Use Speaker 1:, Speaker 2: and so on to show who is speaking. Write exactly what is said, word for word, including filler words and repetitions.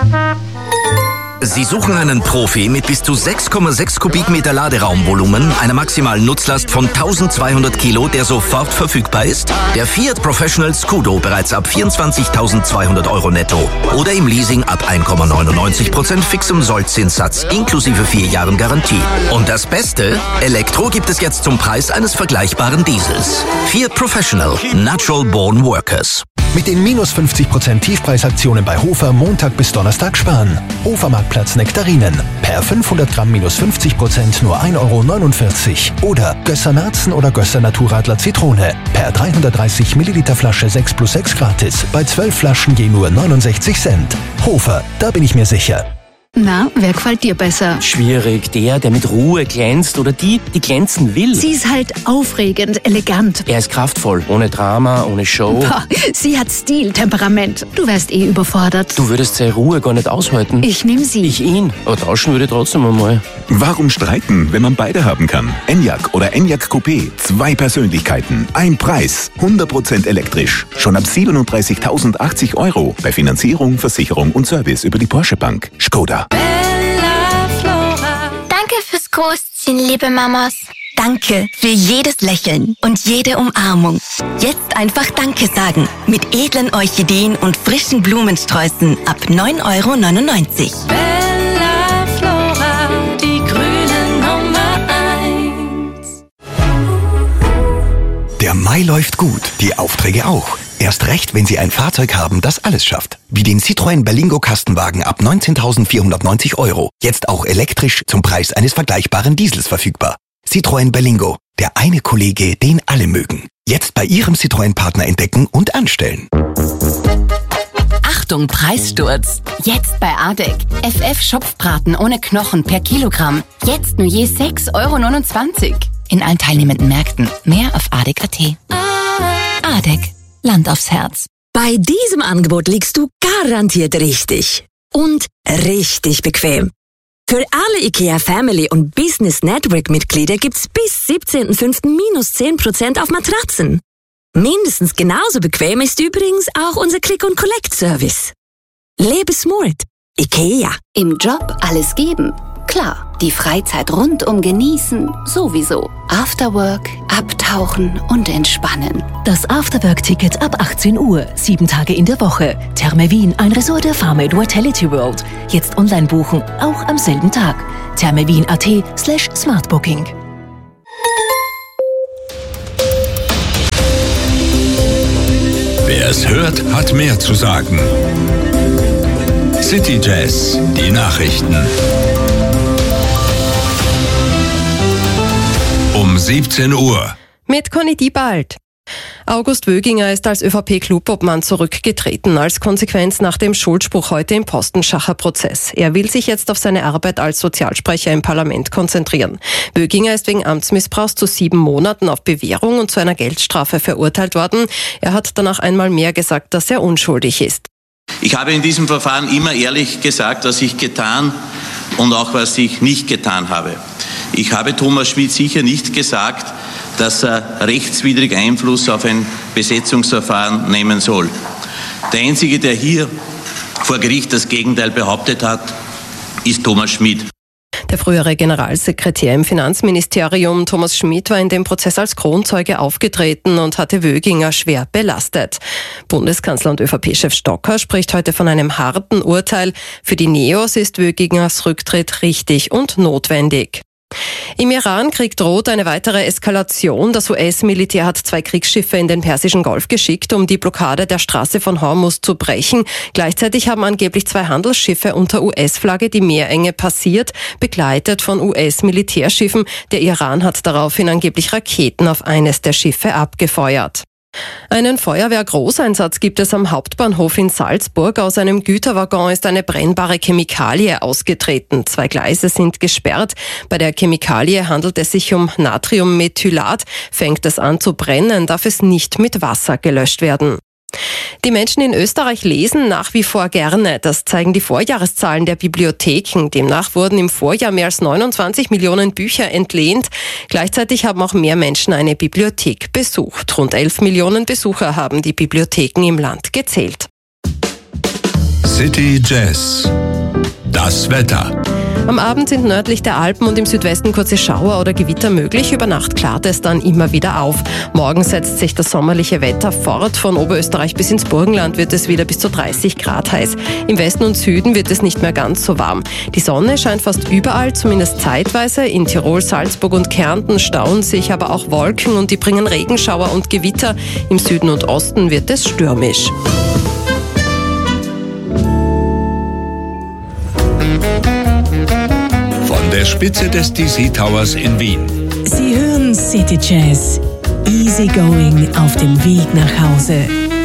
Speaker 1: Sie suchen einen Profi mit bis zu sechs Komma sechs Kubikmeter Laderaumvolumen, einer maximalen Nutzlast von tausendzweihundert Kilo, der sofort verfügbar ist? Der Fiat Professional Scudo bereits ab vierundzwanzigtausendzweihundert Euro netto oder im Leasing ab eins Komma neunundneunzig Prozent fixem Sollzinssatz inklusive vier Jahren Garantie. Und das Beste? Elektro gibt es jetzt zum Preis eines vergleichbaren Diesels. Fiat Professional. Natural Born Workers.
Speaker 2: Mit den minus fünfzig Prozent Tiefpreisaktionen bei Hofer Montag bis Donnerstag sparen. Hofer-Marktplatz Nektarinen. Per fünfhundert Gramm minus fünfzig Prozent nur ein Euro neunundvierzig. Oder Gösser Merzen oder Gösser Naturradler Zitrone. Per dreihundertdreißig Milliliter Flasche sechs plus sechs gratis. Bei zwölf Flaschen je nur neunundsechzig Cent. Hofer, da bin ich mir sicher.
Speaker 3: Na, wer gefällt dir besser?
Speaker 4: Schwierig, der, der mit Ruhe glänzt oder die, die glänzen will.
Speaker 3: Sie ist halt aufregend, elegant.
Speaker 4: Er ist kraftvoll, ohne Drama, ohne Show.
Speaker 3: Boah, sie hat Stil, Temperament. Du wärst eh überfordert.
Speaker 4: Du würdest seine Ruhe gar nicht aushalten.
Speaker 3: Ich nehm sie.
Speaker 4: Ich ihn. Aber tauschen würde trotzdem einmal.
Speaker 5: Warum streiten, wenn man beide haben kann? Enyaq oder Enyaq Coupé. Zwei Persönlichkeiten, ein Preis. hundert Prozent elektrisch. Schon ab siebenunddreißigtausendachtzig Euro. Bei Finanzierung, Versicherung und Service über die Porsche Bank. Skoda.
Speaker 6: Danke fürs Großziehen, liebe Mamas.
Speaker 7: Danke für jedes Lächeln und jede Umarmung. Jetzt einfach Danke sagen. Mit edlen Orchideen und frischen Blumensträußen ab neun Euro neunundneunzig.
Speaker 8: Bella Flora, die grüne Nummer eins.
Speaker 2: Der Mai läuft gut, die Aufträge auch. Erst recht, wenn Sie ein Fahrzeug haben, das alles schafft. Wie den Citroën Berlingo Kastenwagen ab neunzehntausendvierhundertneunzig Euro. Jetzt auch elektrisch zum Preis eines vergleichbaren Diesels verfügbar. Citroën Berlingo, der eine Kollege, den alle mögen. Jetzt bei Ihrem Citroën-Partner entdecken und anstellen.
Speaker 9: Achtung, Preissturz! Jetzt bei Adek. F F Schopfbraten ohne Knochen per Kilogramm. Jetzt nur je sechs Euro neunundzwanzig. In allen teilnehmenden Märkten. Mehr auf adek punkt at. Adek. Land aufs Herz.
Speaker 7: Bei diesem Angebot liegst du garantiert richtig. Und richtig bequem. Für alle IKEA Family und Business Network Mitglieder gibt's bis siebzehnten fünften minus zehn Prozent auf Matratzen. Mindestens genauso bequem ist übrigens auch unser Click-and-Collect-Service. Lebe smart. IKEA.
Speaker 9: Im Job alles geben. Klar, die Freizeit rundum genießen, sowieso. Afterwork, abtauchen und entspannen.
Speaker 10: Das Afterwork-Ticket ab achtzehn Uhr, sieben Tage in der Woche. Therme Wien, ein Resort der Pharma Vitality World. Jetzt online buchen, auch am selben Tag. thermewien punkt at slash smartbooking.
Speaker 11: Wer es hört, hat mehr zu sagen. City Jazz, die Nachrichten. Um siebzehn Uhr.
Speaker 12: Mit Conny Diebald. August Wöginger ist als ÖVP-Clubobmann zurückgetreten, als Konsequenz nach dem Schuldspruch heute im Postenschacher Prozess. Er will sich jetzt auf seine Arbeit als Sozialsprecher im Parlament konzentrieren. Wöginger ist wegen Amtsmissbrauchs zu sieben Monaten auf Bewährung und zu einer Geldstrafe verurteilt worden. Er hat danach einmal mehr gesagt, dass er unschuldig ist.
Speaker 13: Ich habe in diesem Verfahren immer ehrlich gesagt, was ich getan und auch was ich nicht getan habe. Ich habe Thomas Schmidt sicher nicht gesagt, dass er rechtswidrig Einfluss auf ein Besetzungsverfahren nehmen soll. Der Einzige, der hier vor Gericht das Gegenteil behauptet hat, ist Thomas Schmidt.
Speaker 12: Der frühere Generalsekretär im Finanzministerium Thomas Schmidt war in dem Prozess als Kronzeuge aufgetreten und hatte Wöginger schwer belastet. Bundeskanzler und ÖVP-Chef Stocker spricht heute von einem harten Urteil. Für die Neos ist Wögingers Rücktritt richtig und notwendig. Im Irankrieg droht eine weitere Eskalation. Das U S-Militär hat zwei Kriegsschiffe in den Persischen Golf geschickt, um die Blockade der Straße von Hormuz zu brechen. Gleichzeitig haben angeblich zwei Handelsschiffe unter U S-Flagge die Meerenge passiert, begleitet von U S-Militärschiffen. Der Iran hat daraufhin angeblich Raketen auf eines der Schiffe abgefeuert. Einen Feuerwehr-Großeinsatz gibt es am Hauptbahnhof in Salzburg. Aus einem Güterwaggon ist eine brennbare Chemikalie ausgetreten. Zwei Gleise sind gesperrt. Bei der Chemikalie handelt es sich um Natriummethylat. Fängt es an zu brennen, darf es nicht mit Wasser gelöscht werden. Die Menschen in Österreich lesen nach wie vor gerne. Das zeigen die Vorjahreszahlen der Bibliotheken. Demnach wurden im Vorjahr mehr als neunundzwanzig Millionen Bücher entlehnt. Gleichzeitig haben auch mehr Menschen eine Bibliothek besucht. Rund elf Millionen Besucher haben die Bibliotheken im Land gezählt.
Speaker 11: City Jazz. Das Wetter.
Speaker 12: Am Abend sind nördlich der Alpen und im Südwesten kurze Schauer oder Gewitter möglich. Über Nacht klart es dann immer wieder auf. Morgen setzt sich das sommerliche Wetter fort. Von Oberösterreich bis ins Burgenland wird es wieder bis zu dreißig Grad heiß. Im Westen und Süden wird es nicht mehr ganz so warm. Die Sonne scheint fast überall, zumindest zeitweise. In Tirol, Salzburg und Kärnten stauen sich aber auch Wolken und die bringen Regenschauer und Gewitter. Im Süden und Osten wird es stürmisch.
Speaker 11: Von der Spitze des D C Towers in Wien.
Speaker 14: Sie hören City Jazz. Easy going auf dem Weg nach Hause.